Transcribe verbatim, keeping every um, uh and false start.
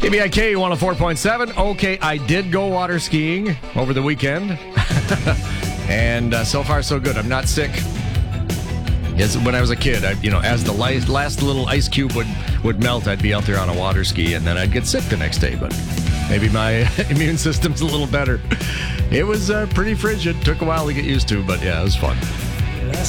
K B I K one oh four point seven. Okay, I did go water skiing over the weekend. and uh, so far, so good. I'm not sick. Yes, when I was a kid, I, you know, as the last, last little ice cube would, would melt, I'd be out there on a water ski, and then I'd get sick the next day. But maybe my immune system's a little better. It was uh, pretty frigid. Took a while to get used to, but yeah, it was fun.